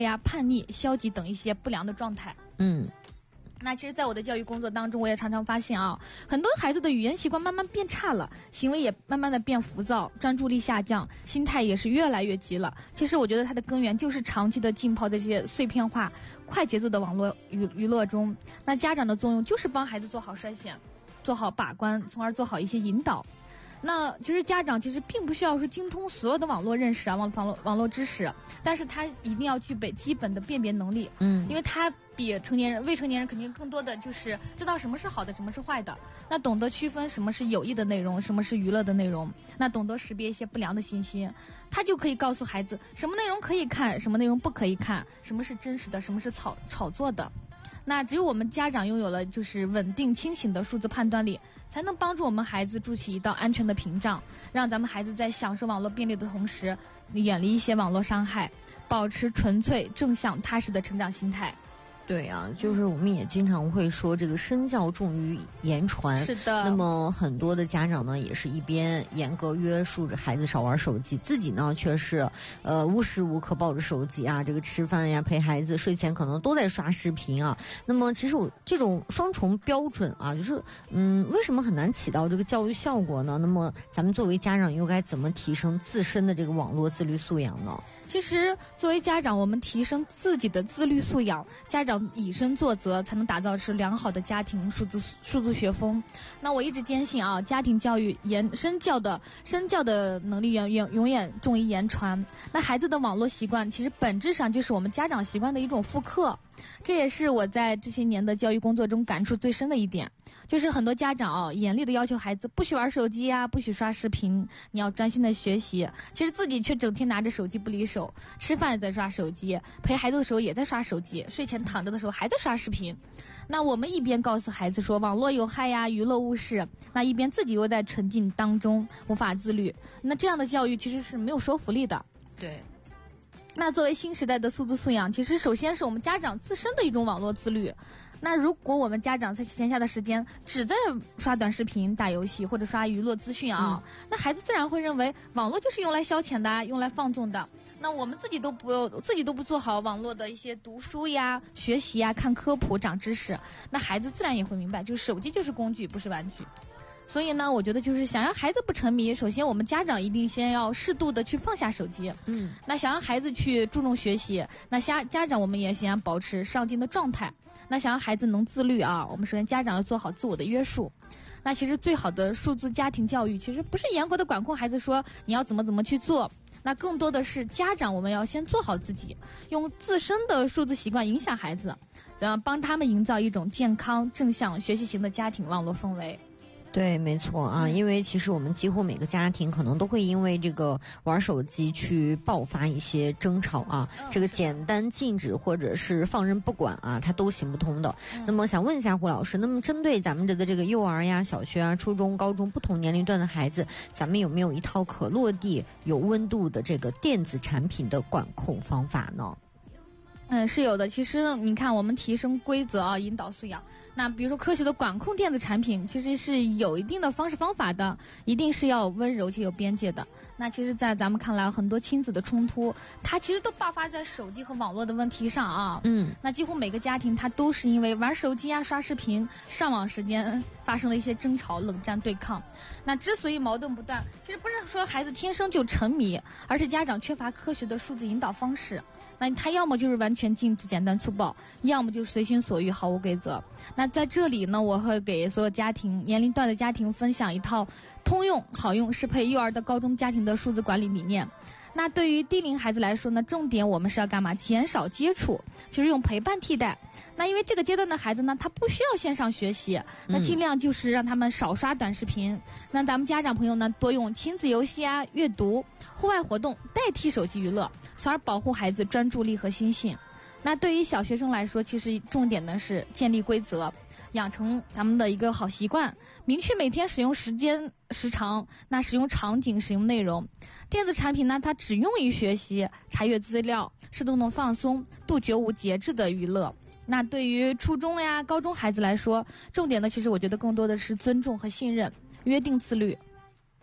呀、叛逆、消极等一些不良的状态。那其实在我的教育工作当中，我也常常发现啊，很多孩子的语言习惯慢慢变差了，行为也慢慢的变浮躁，专注力下降，心态也是越来越急了。其实我觉得它的根源就是长期的浸泡在这些碎片化、快节奏的网络娱乐中。那家长的作用就是帮孩子做好筛选，做好把关，从而做好一些引导。那其实家长其实并不需要说精通所有的网络认识啊，网络知识，但是他一定要具备基本的辨别能力。因为他比未成年人肯定更多的就是知道什么是好的，什么是坏的。那懂得区分什么是有益的内容，什么是娱乐的内容，那懂得识别一些不良的信息，他就可以告诉孩子什么内容可以看，什么内容不可以看，什么是真实的，什么是炒作的。那只有我们家长拥有了就是稳定清醒的数字判断力，才能帮助我们孩子筑起一道安全的屏障，让咱们孩子在享受网络便利的同时，远离一些网络伤害，保持纯粹正向踏实的成长心态。 对啊，就是我们也经常会说这个身教重于言传。 是的。 那么很多的家长呢，也是一边严格约束着孩子少玩手机，自己呢却是无时无刻抱着手机啊，这个吃饭呀、陪孩子、睡前可能都在刷视频啊。那么其实这种双重标准啊，就是为什么很难起到这个教育效果呢？那么咱们作为家长又该怎么提升自身的这个网络自律素养呢？ 其实作为家长，我们提升自己的自律素养，家长以身作则，才能打造出良好的家庭数字学风。那我一直坚信啊，家庭教育身教的能力永远重于言传。那孩子的网络习惯其实本质上就是我们家长习惯的一种复刻。这也是我在这些年的教育工作中感触最深的一点，就是很多家长啊，严厉的要求孩子不许玩手机呀，不许刷视频，你要专心的学习，其实自己却整天拿着手机不离手，吃饭也在刷手机，陪孩子的时候也在刷手机，睡前躺着的时候还在刷视频。那我们一边告诉孩子说网络有害呀，娱乐误事，那一边自己又在沉浸当中无法自律，那这样的教育其实是没有说服力的。 对。 那作为新时代的数字素养，其实首先是我们家长自身的一种网络自律。那如果我们家长在闲暇的时间只在刷短视频、打游戏或者刷娱乐资讯啊，那孩子自然会认为网络就是用来消遣的，用来放纵的。那我们自己都不做好网络的一些读书呀、学习呀、看科普、长知识，那孩子自然也会明白，就是手机就是工具，不是玩具。所以呢，我觉得就是想让孩子不沉迷，首先我们家长一定先要适度的去放下手机。那想让孩子去注重学习，那家长我们也先要保持上进的状态。那想让孩子能自律啊，我们首先家长要做好自我的约束。那其实最好的数字家庭教育，其实不是严格的管控孩子说你要怎么去做，那更多的是家长我们要先做好自己，用自身的数字习惯影响孩子，帮他们营造一种健康正向学习型的家庭网络氛围。 对，没错啊，因为其实我们几乎每个家庭可能都会因为这个玩手机去爆发一些争吵啊，这个简单禁止或者是放任不管啊，它都行不通的。那么想问一下胡老师，那么针对咱们的这个幼儿呀、小学啊、初中、高中不同年龄段的孩子，咱们有没有一套可落地、有温度的这个电子产品的管控方法呢？ 是有的。其实你看，我们提升规则啊，引导素养。那比如说科学的管控电子产品，其实是有一定的方式方法的，一定是要温柔且有边界的。那其实在咱们看来，很多亲子的冲突，它其实都爆发在手机和网络的问题上啊。那几乎每个家庭它都是因为玩手机啊、刷视频、上网时间发生了一些争吵、冷战、对抗。那之所以矛盾不断，其实不是说孩子天生就沉迷，而是家长缺乏科学的数字引导方式。那他要么就是完全禁止简单粗暴，要么就是随心所欲毫无规则。那在这里呢，我会给所有家庭年龄段的家庭分享一套通用好用适配幼儿的高中家庭的数字管理理念。那对于低龄孩子来说呢，重点我们是要干嘛？减少接触，就是用陪伴替代。那因为这个阶段的孩子呢，他不需要线上学习，那尽量就是让他们少刷短视频。那咱们家长朋友呢，多用亲子游戏啊、阅读、户外活动代替手机娱乐，从而保护孩子专注力和心性。那对于小学生来说，其实重点呢是建立规则，养成咱们的一个好习惯，明确每天使用时间时长，那使用场景、使用内容。电子产品呢，它只用于学习、查阅资料、适度的放松，杜绝无节制的娱乐。那对于初中呀、高中孩子来说，重点呢，其实我觉得更多的是尊重和信任，约定自律。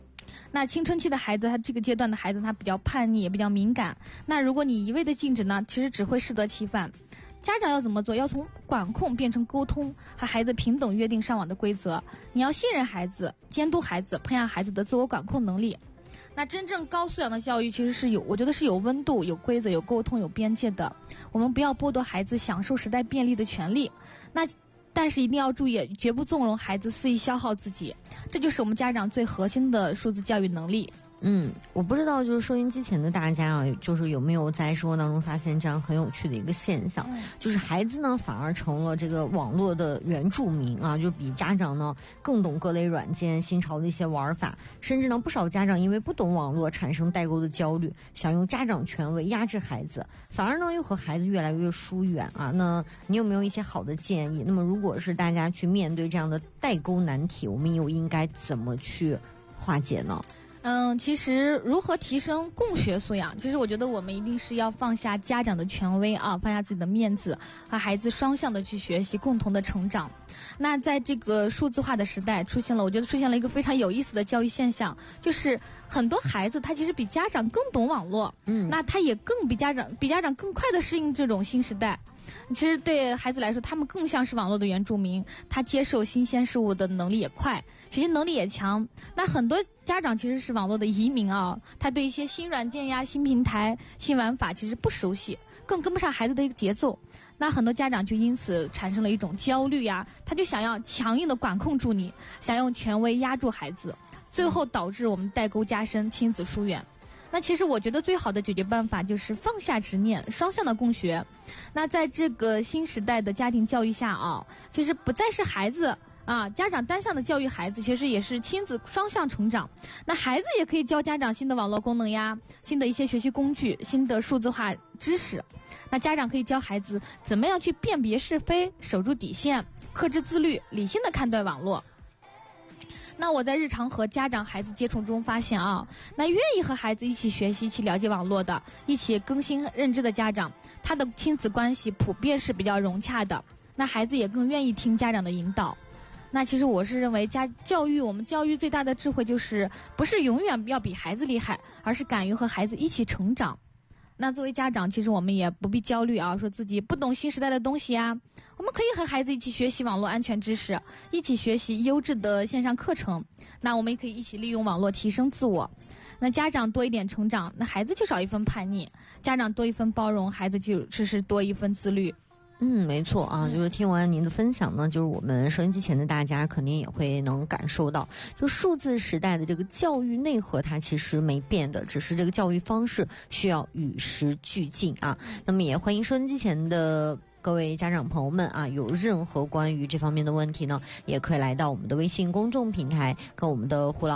那青春期的孩子，他这个阶段的孩子，他比较叛逆，也比较敏感。那如果你一味的禁止呢，其实只会适得其反。家长要怎么做？要从管控变成沟通，和孩子平等约定上网的规则。你要信任孩子，监督孩子，培养孩子的自我管控能力。那真正高素养的教育，其实是我觉得是有温度、有规则、有沟通、有边界的。我们不要剥夺孩子享受时代便利的权利。但是一定要注意，绝不纵容孩子肆意消耗自己，这就是我们家长最核心的数字教育能力。 我不知道就是收音机前的大家啊，就是有没有在生活当中发现这样很有趣的一个现象，就是孩子呢反而成了这个网络的原住民啊，就比家长呢更懂各类软件新潮的一些玩法，甚至呢不少家长因为不懂网络产生代沟的焦虑，想用家长权威压制孩子，反而呢又和孩子越来越疏远啊。那你有没有一些好的建议？那么如果是大家去面对这样的代沟难题，我们又应该怎么去化解呢？ 其实如何提升共学素养，其实我觉得我们一定是要放下家长的权威啊，放下自己的面子，和孩子双向的去学习，共同的成长。那在这个数字化的时代，我觉得出现了一个非常有意思的教育现象，就是很多孩子他其实比家长更懂网络，那他也更比家长更快的适应这种新时代。其实对孩子来说，他们更像是网络的原住民，他接受新鲜事物的能力也快，学习能力也强。那很多家长其实是网络的移民啊，他对一些新软件呀、新平台、新玩法其实不熟悉，更跟不上孩子的一个节奏。那很多家长就因此产生了一种焦虑呀，他就想要强硬的管控住你，想用权威压住孩子，最后导致我们代沟加深，亲子疏远。那其实我觉得最好的解决办法就是放下执念，双向的共学。那在这个新时代的家庭教育下啊，其实不再是孩子啊家长单向的教育孩子，其实也是亲子双向成长。那孩子也可以教家长新的网络功能呀，新的一些学习工具，新的数字化知识。那家长可以教孩子怎么样去辨别是非，守住底线，克制自律，理性的看待网络。那我在日常和家长孩子接触中发现啊，那愿意和孩子一起学习、一起了解网络的、一起更新认知的家长，他的亲子关系普遍是比较融洽的。那孩子也更愿意听家长的引导。那其实我是认为我们教育最大的智慧就是不是永远要比孩子厉害，而是敢于和孩子一起成长。那作为家长，其实我们也不必焦虑啊，说自己不懂新时代的东西啊。我们可以和孩子一起学习网络安全知识，一起学习优质的线上课程。那我们也可以一起利用网络提升自我。那家长多一点成长，那孩子就少一分叛逆；家长多一分包容，孩子就是多一分自律。 没错啊，就是听完您的分享呢，就是我们收音机前的大家肯定也会能感受到，就数字时代的这个教育内核它其实没变的，只是这个教育方式需要与时俱进啊。那么也欢迎收音机前的各位家长朋友们啊，有任何关于这方面的问题呢，也可以来到我们的微信公众平台跟我们的胡老